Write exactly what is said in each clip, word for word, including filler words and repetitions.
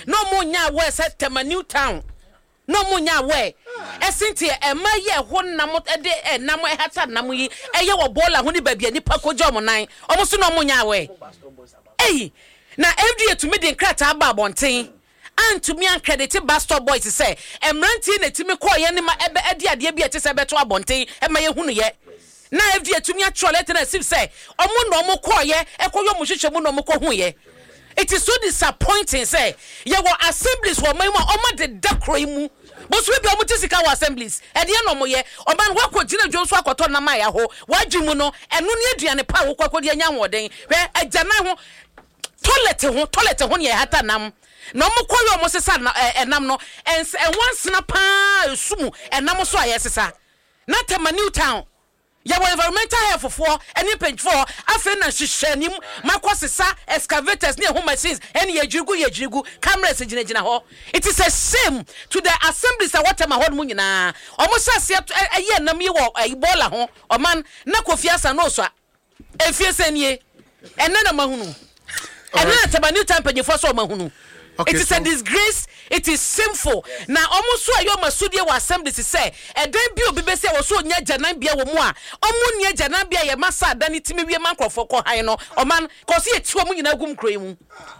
no mo nya we se Tema New Town no mo nya we esinti e ma ye ho nam e de e nam e hata nam yi e ye wo bola ho ni ba bia nipa ko jo mo nan omo so no mo nya we eh na F D A to me de nkrata ba bonten and to me and credit bus stop boys say emranti na timi ko ye ne ma ebe ade ade bia te se beto abonten e ma ye hunu ye na F D A to me atro letter na sip say omo no mo ko ye e ko yo mo hwehwe mo no mo ko hu ye. It is so disappointing say ye wo assemblies wo man o de dakro mu but we be o mutisika wo assemblies e de no mo ye o man wo ko gina dwo so akoto na ma ya ho wadwumu no eno ne aduane pa wo kwakọ de anya hoden we agana ho toilet ho toilet ho ne hata nam no mo koyo mo sesa enam no ens en wansena pa esumu enam so ayesesa na Tema New Town ya wo environmental health for any page for afa na hwehwanim makosesa excavators ne ho machines ene yejirigu yejirigu cameras ginagina ho. It is a shame to the assemblies that what ma ho mu nyina omo sase eye enam yi wo Ebola ho o man na Kofi Asa no so efiese nie enne na mahunu enne na Tema New Town page for so mahunu. Okay, it is so a disgrace. It is sinful. Yes. Now, almost so your masudi wa assembly to say, a day be obese was so near Janambia wo mo a, omo near Janambia ye masa dani timi we man for ko haino, o man, cause ye two mu nyina gum kremu.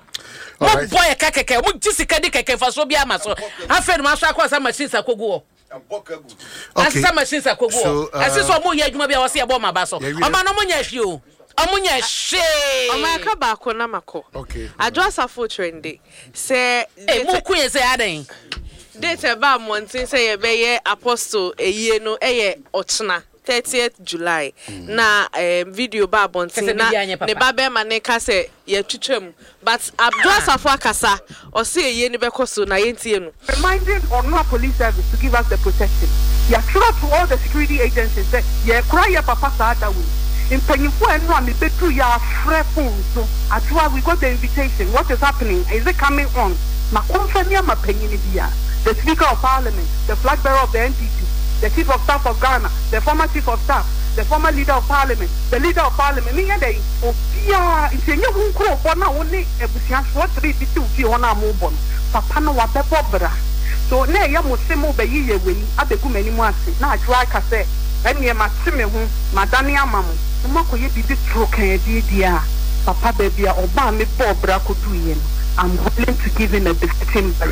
Mo boy kakeke, mo jisika di keke fa so bia maso. Afred ma so akwasa machines akogu. Okay. Asa machines akogu. Asiso mo ye adwuma bia wo se e bo ma ba so. O man no mo nya hwi o. Amunya she Omaka ba ko na mako. Okay. Adwasa fo trendy. Say eh mo ku ye say adan. Date ba montin say ye be ye apostle eyie no eye ochna thirtieth July. Mm. Na um, video ba bontin na ne ba be ma ne ka say ye twetwam. But Adwasa fo akasa o say eyie ne be koso na ye ntie no. Reminding Onua Police Service to give us the protection. Ya throughout to all the security agencies that ye cry your papa sa that way. In Pennyfo and Rami, Betu ya free phone. So that's why we got the invitation. What is happening? Is it coming on? Ma confirmia ma peninidia. The Speaker of Parliament, the flag bearer of the N P P, the Chief of Staff of Ghana, the former Chief of Staff, the former Leader of Parliament, the Leader of Parliament. Me and they, Opia, it's a new one crow, but now only a busian what three to Fiona Mobon. Papa no wape pobra. So ne ya musemo be ye we abegu mani mu ase. Na atwa ka se ene ma teme ho madane amamu. Mako ye bibi trokan di dia papa baby oba me bobra ko duye no I'm willing to give in a victim